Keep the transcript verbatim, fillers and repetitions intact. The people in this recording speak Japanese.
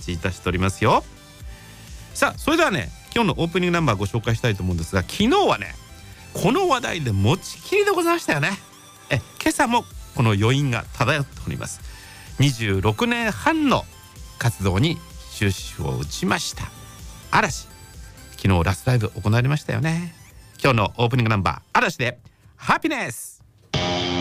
ちいたしておりますよ。さあそれではね、今日のオープニングナンバーご紹介したいと思うんですが、昨日はねこの話題で持ちきりでございましたよね。え今朝もこの余韻が漂っております。にじゅうろくねんはんの活動に終止符を打ちました嵐。昨日ラストライブ行われましたよね。今日のオープニングナンバー、嵐でハピネス。